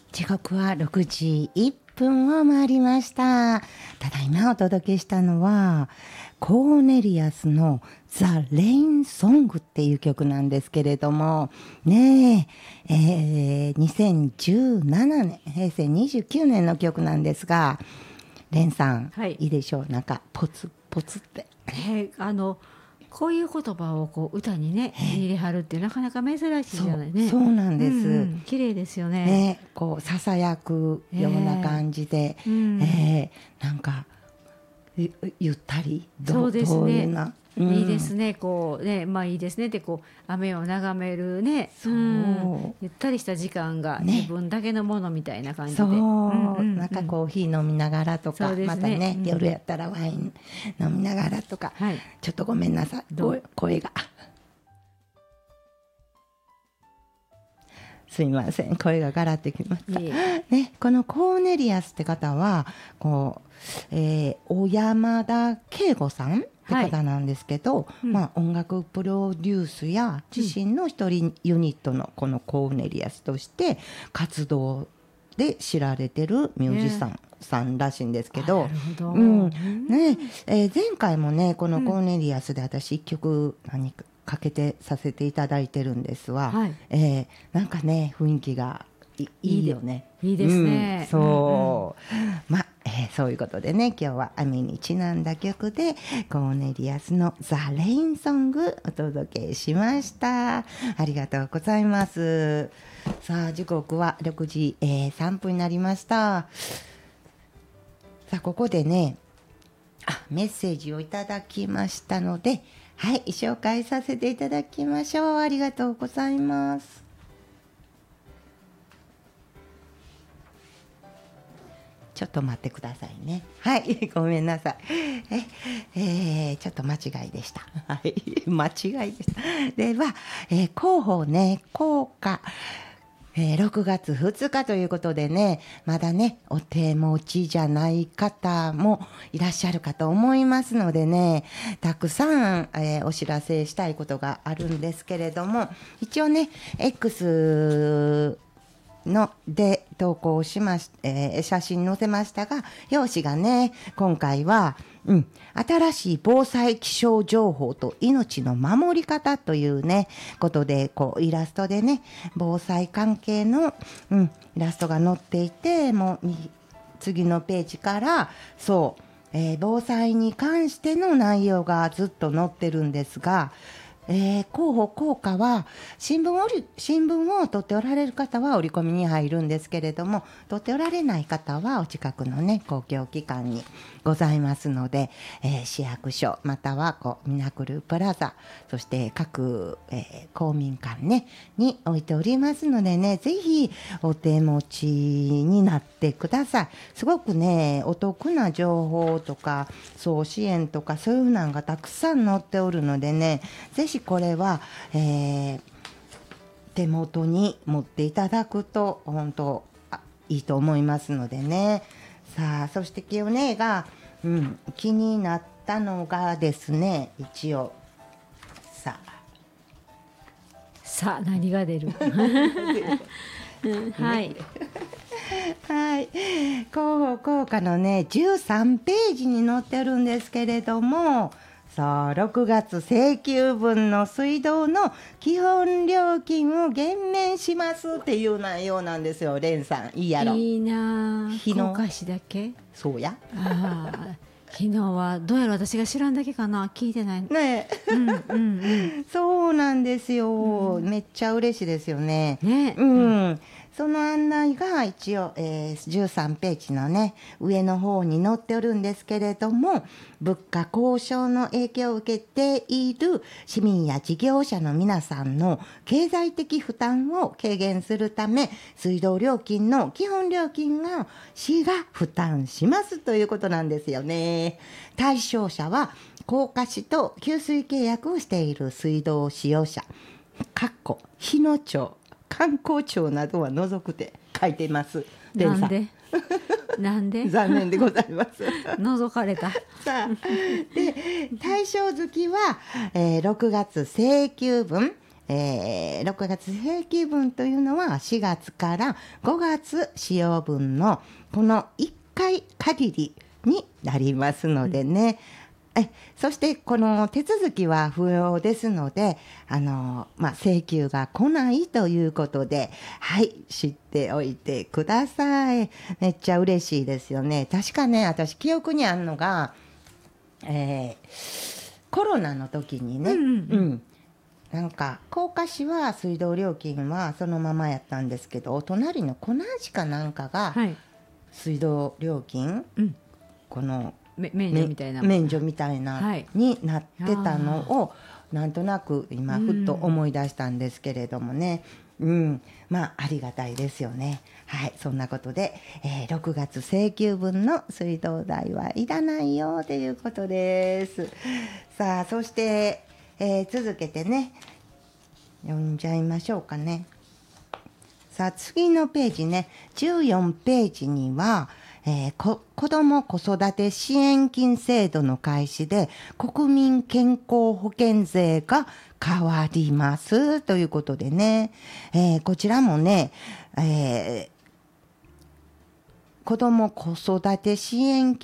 時刻は6時1分を回りました。ただいまお届けしたのはコーネリアスのザ・レインソングっていう曲なんですけれどもね2017年平成29年の曲なんですが、レンさん、いいでしょう、なんかポツポツって、 こういう言葉をこう歌にね入れはるってなかなか珍しいじゃないね。 そうなんです、 綺麗ですよね。 こうささやくような感じで、なんかゆったりそうですね、 どういうな、 いいですね、こうね、いいですねってこう雨を眺めるね、ゆったりした時間が自分だけのものみたいな感じで、 なんかコーヒー飲みながらとか、またね、夜やったらワイン飲みながらとか、ちょっとごめんなさい、声がすいません、声がガラってきましたね。このコーネリアスって方はこう、小山田圭吾さんって方なんですけど、音楽プロデュースや自身の一人ユニットのこのコーネリアスとして活動で知られてるミュージシャンさんらしいんですけど、前回もねこのコーネリアスで私一曲何かかけてさせていただいてるんですわ、なんかね雰囲気がいいよね。 いいですね、 そういうことでね、今日は雨にちなんだ曲でコーネリアスのザ・レインソングお届けしました。ありがとうございます。さあ時刻は6時、3分になりました。さあここでねメッセージをいただきましたので、紹介させていただきましょう。ありがとうございます。ちょっと待ってくださいね。ごめんなさい。ちょっと間違いでした。間違いでした。では、広報ね、効果。6月2日ということでね、まだねお手持ちじゃない方もいらっしゃるかと思いますのでね、たくさん、お知らせしたいことがあるんですけれども、一応ね X ので投稿しまし、写真載せましたが、表紙がね今回は新しい防災気象情報と命の守り方というねことで、こうイラストでね防災関係の、イラストが載っていて、もう次のページから防災に関しての内容がずっと載ってるんですが、広報効果は新聞を取っておられる方は折り込みに入るんですけれども、取っておられない方はお近くのね公共機関にございますので、市役所またはミナクルプラザ、そして各、公民館ねに置いておりますのでね、ぜひお手持ちになってください。すごくねお得な情報とか支援とかそういうのがたくさん載っておるのでね、ぜひこれは、手元に持っていただくと本当いいと思いますのでね。さあそして今日ねが、気になったのがですね、一応さあ何が出る広報効果のね13ページに載ってるんですけれども、6月請求分の水道の基本料金を減免しますっていう内容なんですよ。レンさんいいやろ。 いいな。お菓子だけ。 そうや。 昨日はどうやら私が知らんだけかな、聞いてないね。 そうなんですよ、めっちゃ嬉しいですよね。その案内が一応、13ページのね上の方に載っておるんですけれども、物価高騰の影響を受けている市民や事業者の皆さんの経済的負担を軽減するため、水道料金の基本料金が市が負担しますということなんですよね。対象者は高架市と給水契約をしている水道使用者日野町観光庁などは除くって書いています。 なんで残念でございます除かれた。 さあで対象月は、6月請求分 6月請求分というのは4月から5月使用分のこの1回限りになりますのでね、そしてこの手続きは不要ですので、請求が来ないということで、はい、知っておいてください。めっちゃ嬉しいですよね。確かね、私記憶にあるのが、コロナの時にね、なんか甲賀市は水道料金はそのままやったんですけど、お隣の湖南市かなんかが水道料金、この免除みたいなになってたのを、なんとなく今ふっと思い出したんですけれどもね、ありがたいですよね。はい、そんなことで、6月請求分の水道代はいらないよということです。さあ、そして、続けてね読んじゃいましょうかね。さあ、次のページね、14ページには子ども子育て支援金制度の開始で国民健康保険税が変わりますということでね、こちらもね、子ども子育て支援